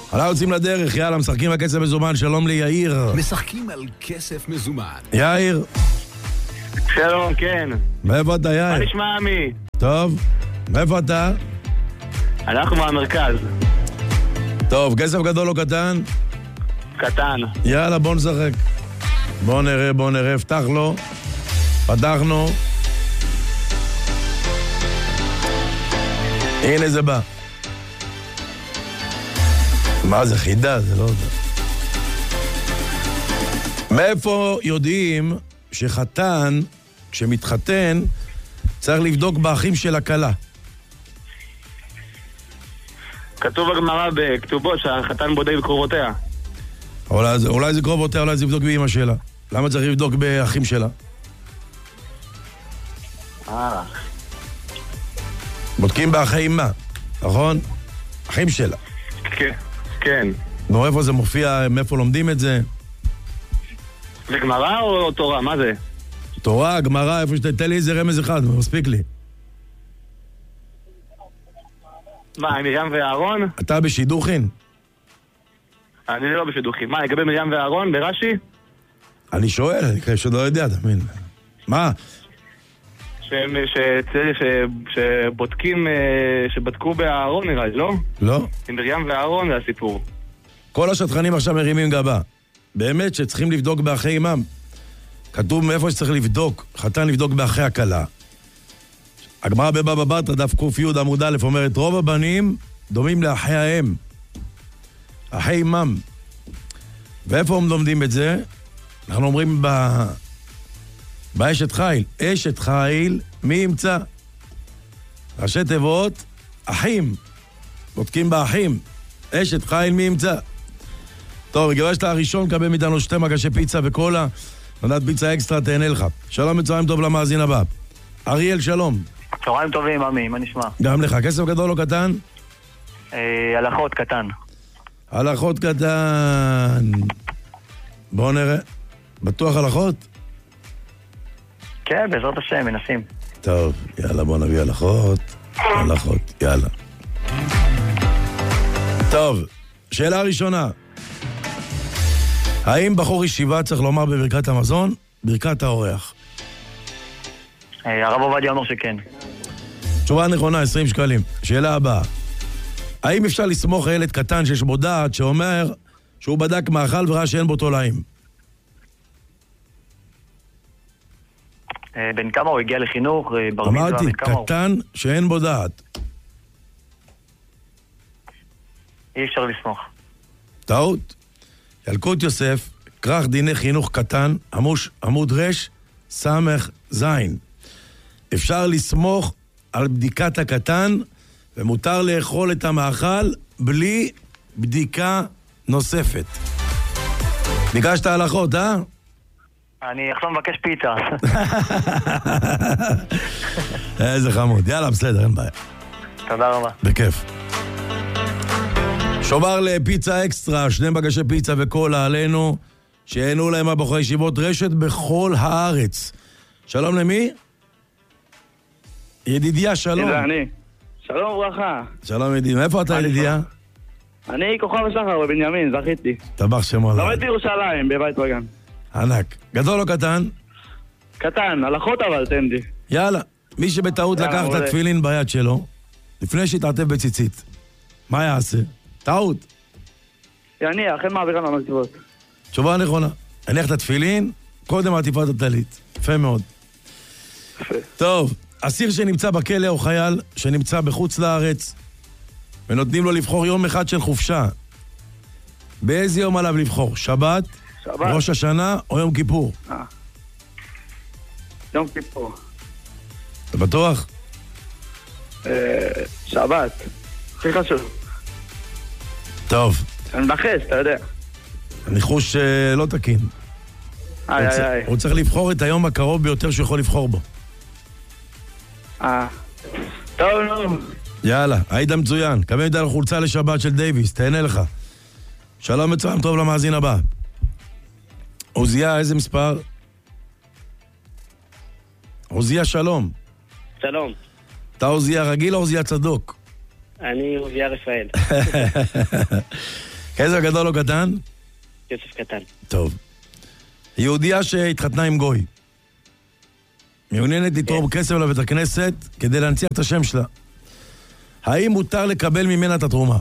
אנחנו יוצאים לדרך, יאללה, משחקים על כסף מזומן, שלום ליאיר. משחקים על כסף מזומן. יאיר. שלום, כן. מאיפה אתה, יאיר? מה נשמע, עמי? טוב, מאיפה אתה? אנחנו מהמרכז. טוב, כסף גדול או קטן? קטן. יאללה, בוא נשחק. בוא נראה, פתח לו. פתחנו. הנה זה בא. מה זה חידה? זה לא יודע. מאיפה יודעים שחתן, כשמתחתן, צריך לבדוק באחים של הכלה? כתוב בגמרא בכתובות שהחתן בודק בקרובותיה. אולי זה קרובותיה, אולי זה לבדוק באמא שלה. למה צריך לבדוק באחים שלה? בודקים באחי אמא, נכון? אחים שלה. כן, כן. נו, איפה זה מופיע, מאיפה לומדים את זה? זה גמרא או תורה? מה זה? תורה, גמרא, איפה שתתן לי איזה רמז אחד, מספיק לי. מה, עם מרים ואהרון? אתה בשידוכין? אני לא בשידוכים. מה, לגבי מרים ואהרון ברש"י? אני שואל, אני כנראה שלא יודע, תאמין. מה? שבודקים, שבדקו באהרון נראה לי, לא? לא. עם מרים ואהרון זה הסיפור. כל השטחנים עכשיו מרימים גבה. באמת שצריכים לבדוק באחי אמם. כתוב מאיפה שצריך לבדוק, חתן לבדוק באחי הכלה. הגמרא בבבא בתרא, דף ק"י עמוד א', אומרת, רוב הבנים דומים לאחי האם. אחי אמם. ואיפה הם לומדים את זה? אנחנו אומרים באשת חיל. אשת חיל, מי ימצא? ראשי תיבות, אחים. בודקים באחים. אשת חיל, מי ימצא? טוב, בגלל שאתה הראשון, קבל מאיתנו 2 מגשי פיצה וקולה. מנת פיצה אקסטרה, תהנה לך. שלום וצהריים טוב למאזין הבא. אריאל, שלום. צהריים טובים, עמי, מה נשמע? גם לך. כסף גדול או קטן? הלכות קטן. הלכות קטן. בואו נראה. בטוח הלכות? כן, בעזרת השם, מנסים. טוב, יאללה, בוא נביא הלכות. הלכות, יאללה. טוב, שאלה ראשונה. האם בחור ישיבה צריך לומר בברכת המזון? ברכת האורח. הרב עובדיה אומר שכן. תשובה נכונה, 20 שקלים. שאלה הבאה. האם אפשר לסמוך ילד קטן שיש בו דעת שאומר שהוא בדק מאכל וראה שאין בו תולעים? בן כמה הוא הגיע לחינוך? אמרתי, קטן שאין בו דעת. אי אפשר לסמוך. טעות. ילקוט יוסף, כרך דיני חינוך קטן, עמוד רש, סמך זין. אפשר לסמוך על בדיקת הקטן, ומותר לאכול את המאכל בלי בדיקה נוספת. ביקשת הלכות, אה? אני עכשיו מבקש פיצה. איזה חמוד. יאללה, בסדר, אין בעיה. תודה רבה. בכיף. שובר לפיצה אקסטרה, 2 מגשי פיצה וקולה עלינו, שהענו להם הבחורי ישיבות רשת בכל הארץ. שלום למי? ידידיה, שלום. זה אני. שלום וברכה. שלום ידידיה. מאיפה אתה ידידיה? אני כוכב השחר בבנימין, זכיתי. טבח שמו עליי. לומד בירושלים, בבית וגן. ענק. גדול או קטן? קטן, הלכות אבל תן לי. יאללה. מי שבטעות לקח את התפילין ביד שלו, לפני שהתעטף בציצית, מה יעשה? טעות. יניח, אין מעבירה מהמצוות. תשובה נכונה. הניח את התפילין, קודם עטיפת הטלית. יפה מאוד. יפה. טוב, אסיר שנמצא בכלא או חייל שנמצא בחוץ לארץ, ונותנים לו לבחור יום אחד של חופשה. באיזה יום עליו לבחור? שבת? שבת. ראש השנה או יום כיפור? יום כיפור. אתה בטוח? שבת. הכי חשוב. טוב. אני מנחש, אתה יודע. הניחוש לא תקין. הוא צריך לבחור את היום הקרוב ביותר שהוא יכול לבחור בו. טוב, נו. יאללה, היית מצוין. קבל את החולצה לשבת של דייביס, תהנה לך. שלום וצהריים טוב למאזין הבא. עוזיה, איזה מספר? עוזיה, שלום. שלום. אתה עוזיה רגיל או עוזיה צדוק? אני עוזיה רפאל. כסף גדול או קטן? כסף קטן. טוב. יהודייה שהתחתנה עם גוי. מעוניינת לתרום כסף לבית הכנסת כדי להנציח את השם שלה. האם מותר לקבל ממנה את התרומה?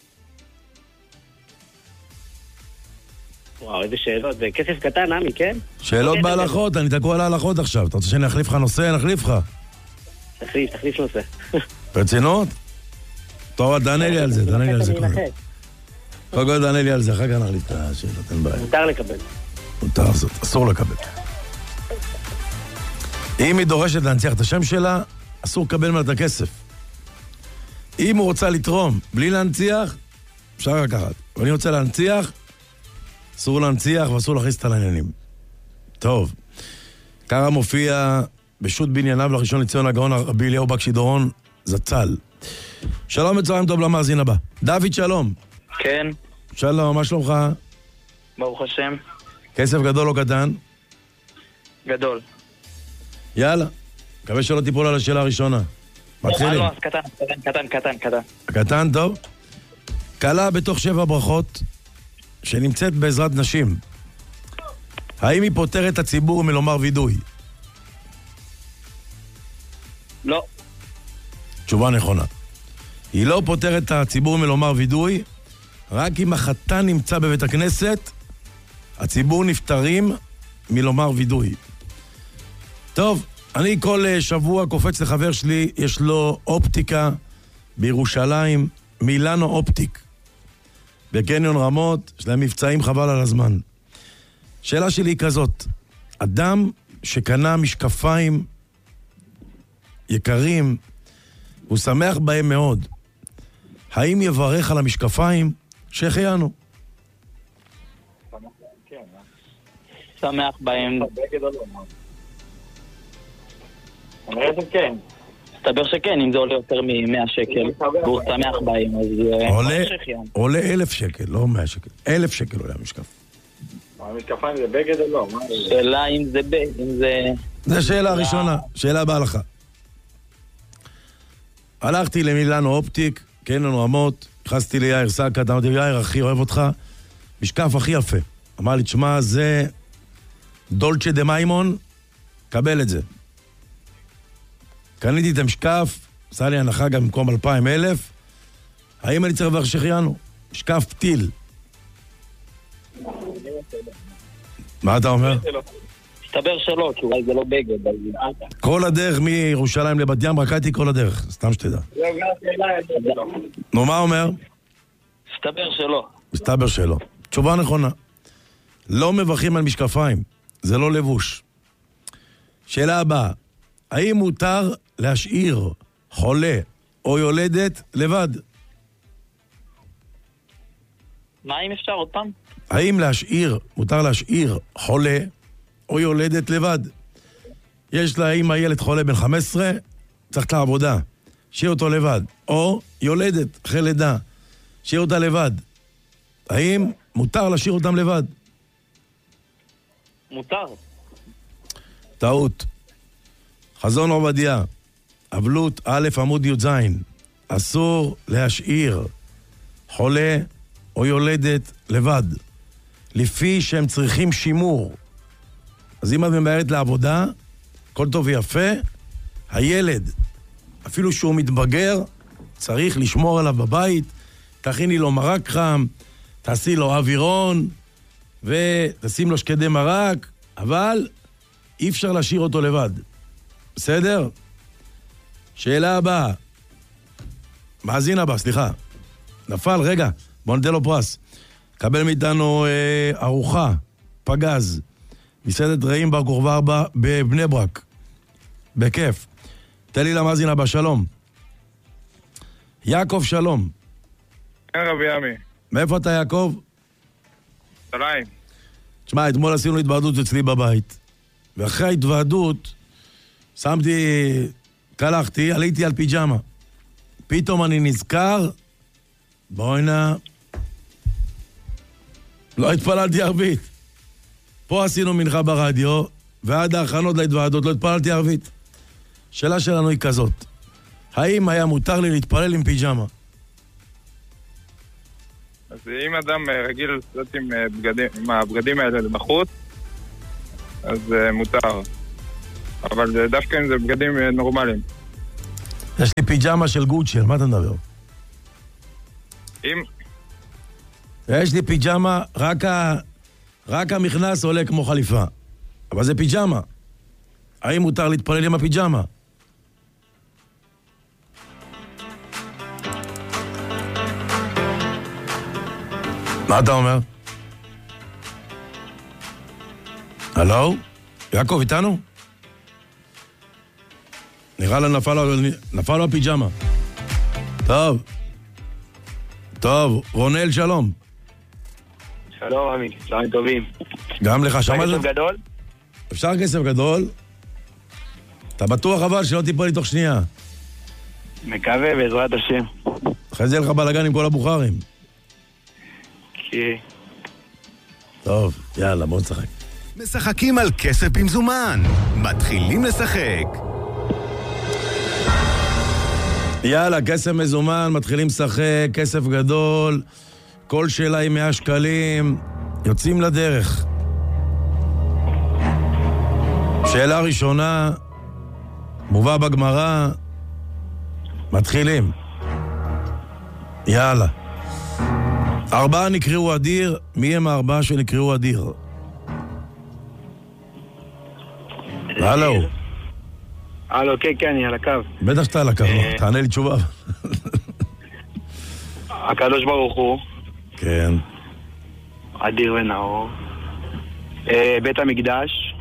וואו, איזה שאלות. זה כסף קטן, עמי, כן? שאלות בהלכות, אני תקוע על ההלכות עכשיו. אתה רוצה שאני אחליף לך נושא? נחליף לך. תחליף נושא. רצינות? טוב, תענה לי על זה, תענה לי על זה. קודם כל תענה לי על זה, אחר כך נחליף את השאלות, אין בעיה. מותר לקבל. מותר, אסור לקבל. אם היא דורשת להנציח את השם שלה, אסור לקבל ממנה את הכסף. אם הוא רוצה לתרום בלי להנציח, אפשר לקחת. אבל אני רוצה להנציח, אסור להנציח ואסור להכניס את העניינים. טוב. ככה מופיע בשו"ת בנייניו לראשון לציון הגאון רבי אליהו בקשי דורון זצ"ל. שלום וצהריים טוב למאזין הבא. דוד, שלום. כן, שלום, מה שלומך? ברוך השם. כסף גדול או קטן? גדול. יאללה. מקווה שלא תיפול על השאלה הראשונה. מתחילים. לא, אז קטן. קטן, טוב. קלה בתוך 7 ברכות שנמצאת בעזרת נשים. האם היא פותרת את הציבור מלומר וידוי? לא. תשובה נכונה. היא לא פותרת את הציבור מלומר וידוי, רק אם החתן נמצא בבית הכנסת, הציבור נפטרים מלומר וידוי. טוב, אני כל שבוע קופץ לחבר שלי, יש לו אופטיקה בירושלים, מילאנו אופטיק. בקניון רמות, יש להם מבצעים חבל על הזמן. שאלה שלי היא כזאת, אדם שקנה משקפיים יקרים, הוא שמח בהם מאוד, האם יברך על המשקפיים? שהחיינו. שמח בהם. מסתבר שכן, אם זה עולה יותר מ-100 שקל, והוא שמח בהם, אז... עולה 1,000 שקל, לא 100 שקל. 1,000 שקל עולה המשקף. המשקפיים זה בגד או לא? שאלה אם זה זו שאלה ראשונה, שאלה בהלכה. הלכתי למילאנו אופטיק, קניון רמות, נכנסתי ליאיר סקת, אמרתי, יאיר, אחי, אוהב אותך, משקף הכי יפה. אמר לי, תשמע, זה דולצ'ה דה מיימון, קבל את זה. קניתי את המשקף, עשה לי הנחה גם במקום 2,000, האם אני צריך לברך שהחיינו? משקף פתיל. מה אתה אומר? מסתבר שלא, כי אולי זה לא בגד. כל הדרך מירושלים לבת ים, רקדתי כל הדרך, סתם שתדע. נו, מה אומר? מסתבר שלא. תשובה נכונה. לא מברכים על משקפיים, זה לא לבוש. שאלה הבאה, האם מותר להשאיר חולה או יולדת לבד? מה אם אפשר עוד פעם? האם מותר להשאיר חולה או יולדת לבד? יש לה, אם הילד חולה בן 15, צריך לעבודה, שאיר אותו לבד. או יולדת, אחרי לידה, שאיר אותה לבד. האם מותר להשאיר אותם לבד? מותר. טעות. חזון עובדיה, אבלות א' עמוד י"ז, אסור להשאיר חולה או יולדת לבד, לפי שהם צריכים שימור. אז אם את ממהרת לעבודה, כל טוב ויפה, הילד, אפילו שהוא מתבגר, צריך לשמור עליו בבית, תכיני לו מרק חם, תעשי לו אווירון, ותשים לו שקדי מרק, אבל אי אפשר להשאיר אותו לבד. בסדר? שאלה הבאה. מאזין הבא, סליחה. נפל, רגע, בוא נתן לו פרס. קבל מאיתנו ארוחה, פגז, מסעדת רעים בר כוכבא 4 בבני ברק. בכיף. תן לי למאזין הבא, שלום. יעקב, שלום. כן, רבי עמי. מאיפה אתה, יעקב? ירושלים. תשמע, אתמול עשינו התוועדות אצלי בבית, ואחרי ההתוועדות קלחתי, עליתי על פיג'מה. פתאום אני נזכר, בואי נא, לא התפללתי ערבית. פה עשינו מנחה ברדיו, ועד האחרונות להתוועדות לא התפללתי ערבית. שאלה שלנו היא כזאת, האם היה מותר לי להתפלל עם פיג'מה? אז אם אדם רגיל לעשות עם הבגדים האלה בחוץ, אז מותר. אבל דווקא אם זה בגדים נורמליים. יש לי פיג'מה של גוצ'י, על מה אתה מדבר? אם... יש לי פיג'מה, רק המכנס עולה כמו חליפה. אבל זה פיג'מה. האם מותר להתפלל עם הפיג'מה? מה אתה אומר? הלו? יעקב, איתנו? נראה לה נפל לו הפיג'מה. טוב, רונל, שלום. שלום, עמי, צהריים טובים. גם לך, שמעת? כסף גדול? אפשר כסף גדול? אתה בטוח אבל שלא תיפול לי תוך שנייה. מקווה, בעזרת השם. אחרי זה יהיה לך בלגן עם כל הבוכרים. כי... טוב, יאללה, בוא נשחק. משחקים על כסף במזומן. מתחילים לשחק. יאללה, כסף מזומן, מתחילים לשחק, כסף גדול, כל שאלה היא 100 שקלים, יוצאים לדרך. שאלה ראשונה, מובא בגמרא, מתחילים. יאללה. 4 נקראו אדיר, מי הם 4 שנקראו אדיר? הלו. הלו, כן, אני על הקו. בטח שאתה על הקו, תענה לי תשובה. הקדוש ברוך הוא. כן. אדיר ונאור. בית המקדש.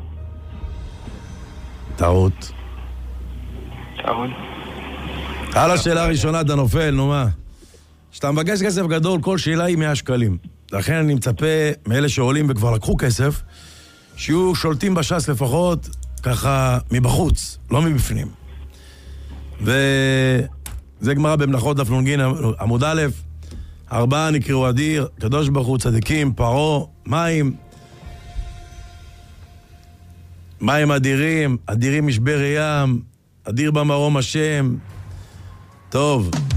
טעות. טעות. על השאלה הראשונה אתה נופל, נו מה? כשאתה מבקש כסף גדול, כל שאלה היא 100 שקלים. לכן אני מצפה מאלה שעולים וכבר לקחו כסף, שיהיו שולטים בש"ס לפחות ככה מבחוץ, לא מבפנים. וזה גמרא במלאכות דף נ"ג עמוד א', 4 נקראו אדיר, קדוש ברוך הוא, צדיקים, פרעה, מים אדירים, אדירים משבר ים, אדיר במרום השם. טוב.